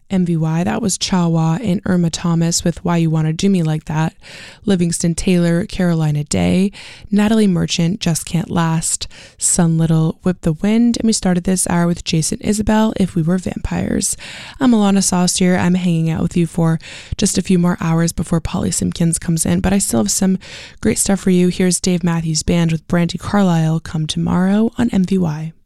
MVY, that was Chawa and Irma Thomas with Why You Wanna Do Me Like That, Livingston Taylor, Carolina Day, Natalie Merchant, Just Can't Last, Sun Little, Whip the Wind, and we started this hour with Jason Isbell, If We Were Vampires. I'm Alana Saucier. I'm hanging out with you for just a few more hours before Polly Simpkins comes in, but I still have some great stuff for you. Here's Dave Matthews Band with Brandi Carlile, Come Tomorrow on MVY.